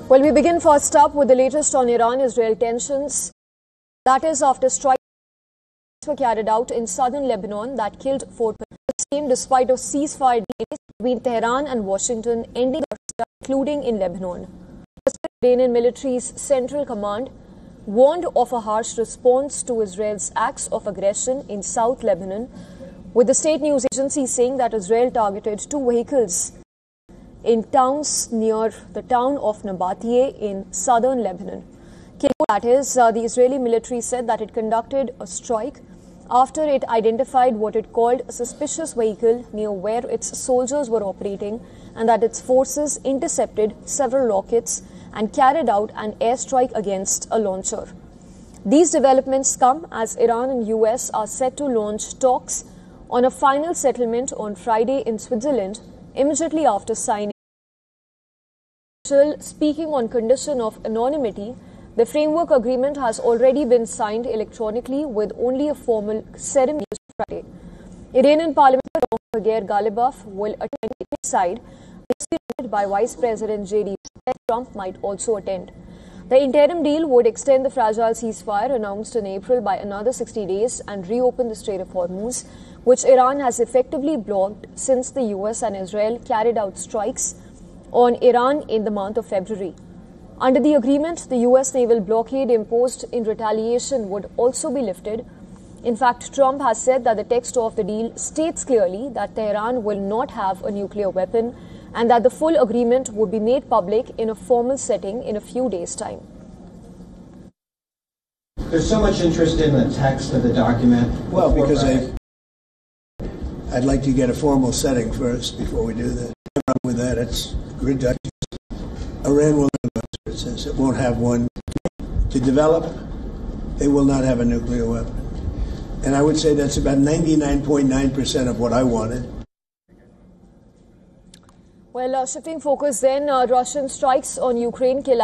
Well, we begin first up with the latest on Iran-Israel tensions. That is after strikes were carried out in southern Lebanon that killed 4 people. This came despite a ceasefire deal between Tehran and Washington ending, including in Lebanon. The Iranian military's central command warned of a harsh response to Israel's acts of aggression in South Lebanon, with the state news agency saying that Israel targeted 2 vehicles in towns near the town of Nabatiyeh in southern Lebanon. That is, the Israeli military said that it conducted a strike after it identified what it called a suspicious vehicle near where its soldiers were operating, and that its forces intercepted several rockets and carried out an airstrike against a launcher. These developments come as Iran and US are set to launch talks on a final settlement on Friday in Switzerland, immediately after signing. Speaking on condition of anonymity, the framework agreement has already been signed electronically with only a formal ceremony Friday. Iranian Parliament Bagher Ghalibaf will attend its side, by Vice President J.D. Trump might also attend. The interim deal would extend the fragile ceasefire announced in April by another 60 days and reopen the Strait of Hormuz, which Iran has effectively blocked since the US and Israel carried out strikes on Iran in the month of February. Under the agreement, the US naval blockade imposed in retaliation would also be lifted. In fact, Trump has said that the text of the deal states clearly that Tehran will not have a nuclear weapon and that the full agreement would be made public in a formal setting in a few days' time. There's so much interest in the text of the document. Well, because I'd like to get a formal setting first before we do that. With that, it's reduction. Iran will not, it says it won't have one to develop. They will not have a nuclear weapon. And I would say that's about 99.9% of what I wanted. Well, shifting focus then, Russian strikes on Ukraine kill